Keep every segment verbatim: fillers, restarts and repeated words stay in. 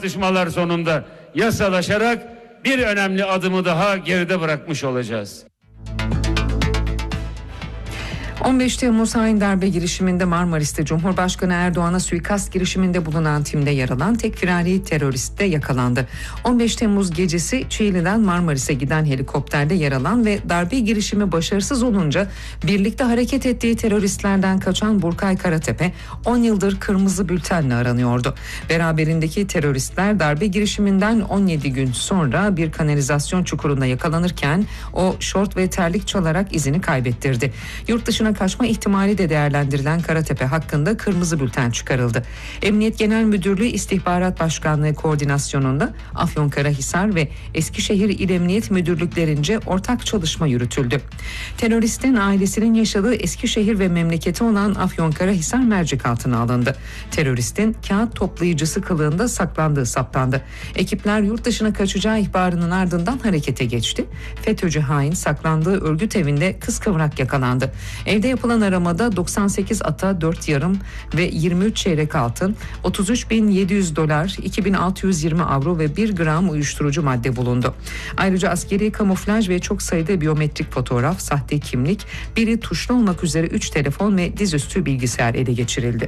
tartışmalar sonunda yasalaşarak bir önemli adımı daha geride bırakmış olacağız. on beş Temmuz hain darbe girişiminde Marmaris'te Cumhurbaşkanı Erdoğan'a suikast girişiminde bulunan timde yer alan tek firari terörist de yakalandı. on beş Temmuz gecesi Çiğli'den Marmaris'e giden helikopterde yer alan ve darbe girişimi başarısız olunca birlikte hareket ettiği teröristlerden kaçan Burkay Karatepe on yıldır kırmızı bültenle aranıyordu. Beraberindeki teröristler darbe girişiminden on yedi gün sonra bir kanalizasyon çukurunda yakalanırken o şort ve terlik çalarak izini kaybettirdi. Yurt dışına kaçma ihtimali de değerlendirilen Karatepe hakkında kırmızı bülten çıkarıldı. Emniyet Genel Müdürlüğü İstihbarat Başkanlığı koordinasyonunda Afyonkarahisar ve Eskişehir İl Emniyet Müdürlüklerince ortak çalışma yürütüldü. Teröristin ailesinin yaşadığı Eskişehir ve memleketi olan Afyonkarahisar mercek altına alındı. Teröristin kağıt toplayıcısı kılığında saklandığı saptandı. Ekipler yurt dışına kaçacağı ihbarının ardından harekete geçti. FETÖ'cü hain saklandığı örgüt evinde kıskıvrak yakalandı. Evde yapılan aramada doksan sekiz ata, dört yarım ve yirmi üç çeyrek altın, otuz üç bin yedi yüz dolar, iki bin altı yüz yirmi avro ve bir gram uyuşturucu madde bulundu. Ayrıca askeri kamuflaj ve çok sayıda biyometrik fotoğraf, sahte kimlik, biri tuşlu olmak üzere üç telefon ve dizüstü bilgisayar ele geçirildi.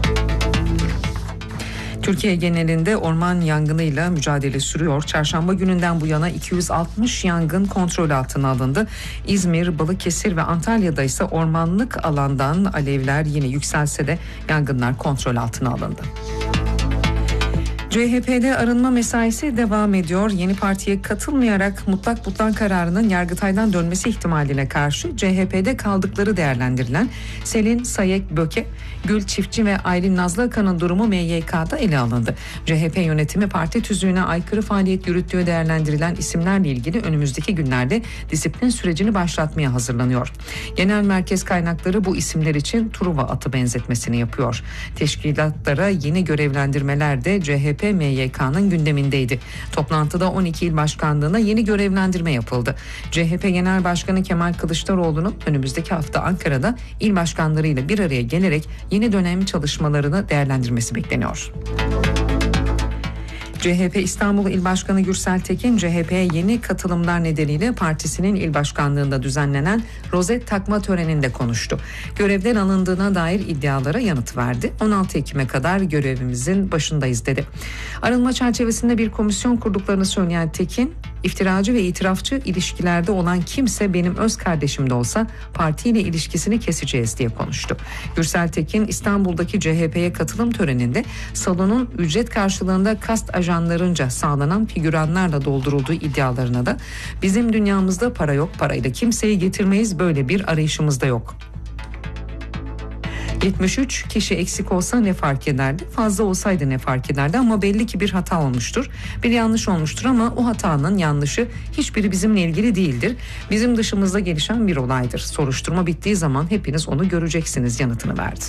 Türkiye genelinde orman yangınıyla mücadele sürüyor. Çarşamba gününden bu yana iki yüz altmış yangın kontrol altına alındı. İzmir, Balıkesir ve Antalya'da ise ormanlık alandan alevler yine yükselse de yangınlar kontrol altına alındı. C H P'de arınma mesaisi devam ediyor. Yeni partiye katılmayarak mutlak butlan kararının Yargıtay'dan dönmesi ihtimaline karşı C H P'de kaldıkları değerlendirilen Selin Sayek Böke, Gül Çiftçi ve Aylin Nazlı Akan'ın durumu M Y K'da ele alındı. C H P yönetimi parti tüzüğüne aykırı faaliyet yürüttüğü değerlendirilen isimlerle ilgili önümüzdeki günlerde disiplin sürecini başlatmaya hazırlanıyor. Genel merkez kaynakları bu isimler için Truva atı benzetmesini yapıyor. Teşkilatlara yeni görevlendirmeler de C H P M Y K'nın gündemindeydi. Toplantıda on iki il başkanlığına yeni görevlendirme yapıldı. C H P Genel Başkanı Kemal Kılıçdaroğlu'nun önümüzdeki hafta Ankara'da il başkanlarıyla bir araya gelerek yeni dönem çalışmalarını değerlendirmesi bekleniyor. C H P İstanbul İl Başkanı Gürsel Tekin, C H P'ye yeni katılımlar nedeniyle partisinin il başkanlığında düzenlenen rozet takma töreninde konuştu. Görevden alındığına dair iddialara yanıt verdi. on altı Ekim'e kadar görevimizin başındayız dedi. Arınma çerçevesinde bir komisyon kurduklarını söyleyen Tekin, İftiracı ve itirafçı ilişkilerde olan kimse benim öz kardeşim de olsa partiyle ilişkisini keseceğiz diye konuştu. Gürsel Tekin İstanbul'daki C H P'ye katılım töreninde salonun ücret karşılığında kast ajanlarınca sağlanan figüranlarla doldurulduğu iddialarına da bizim dünyamızda para yok, parayla kimseyi getirmeyiz, böyle bir arayışımız da yok. yetmiş üç kişi eksik olsa ne fark ederdi? Fazla olsaydı ne fark ederdi? Ama belli ki bir hata olmuştur. Bir yanlış olmuştur ama o hatanın yanlışı hiçbiri bizimle ilgili değildir. Bizim dışımızda gelişen bir olaydır. Soruşturma bittiği zaman hepiniz onu göreceksiniz yanıtını verdi.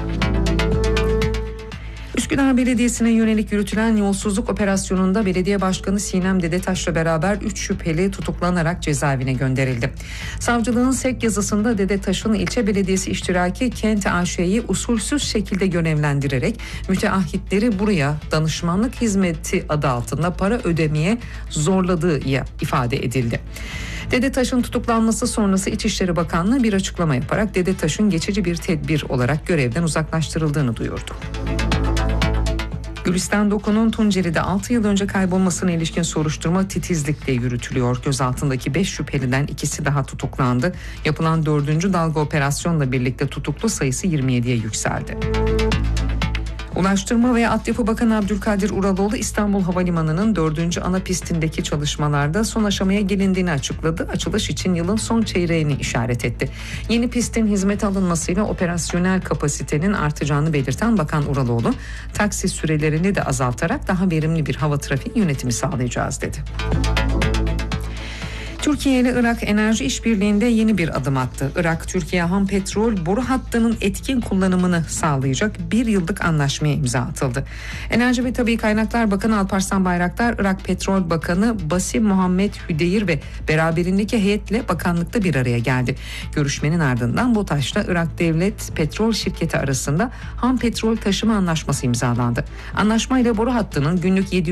Üsküdar Belediyesi'ne yönelik yürütülen yolsuzluk operasyonunda belediye başkanı Sinem Dedetaş'la beraber üç şüpheli tutuklanarak cezaevine gönderildi. Savcılığın sevk yazısında Dedetaş'ın ilçe belediyesi iştiraki Kent A Ş'yi usulsüz şekilde görevlendirerek müteahhitleri buraya danışmanlık hizmeti adı altında para ödemeye zorladığı ifade edildi. Dedetaş'ın tutuklanması sonrası İçişleri Bakanlığı bir açıklama yaparak Dedetaş'ın geçici bir tedbir olarak görevden uzaklaştırıldığını duyurdu. Gülistan Doku'nun Tunceli'de altı yıl önce kaybolmasına ilişkin soruşturma titizlikle yürütülüyor. Gözaltındaki beş şüpheliden ikisi daha tutuklandı. Yapılan dördüncü dalga operasyonla birlikte tutuklu sayısı yirmi yediye yükseldi. Ulaştırma ve Altyapı Bakanı Abdülkadir Uraloğlu İstanbul Havalimanı'nın dördüncü ana pistindeki çalışmalarda son aşamaya gelindiğini açıkladı. Açılış için yılın son çeyreğini işaret etti. Yeni pistin hizmete alınmasıyla operasyonel kapasitenin artacağını belirten Bakan Uraloğlu, taksi sürelerini de azaltarak daha verimli bir hava trafiği yönetimi sağlayacağız dedi. Türkiye ile Irak enerji işbirliğinde yeni bir adım attı. Irak, Türkiye ham petrol boru hattının etkin kullanımını sağlayacak bir yıllık anlaşmaya imza atıldı. Enerji ve Tabii Kaynaklar Bakanı Alparslan Bayraktar, Irak Petrol Bakanı Basim Muhammed Hüdeyir ve beraberindeki heyetle bakanlıkta bir araya geldi. Görüşmenin ardından BOTAŞ'la Irak Devlet Petrol Şirketi arasında ham petrol taşıma anlaşması imzalandı. Anlaşmayla boru hattının günlük yedi yüz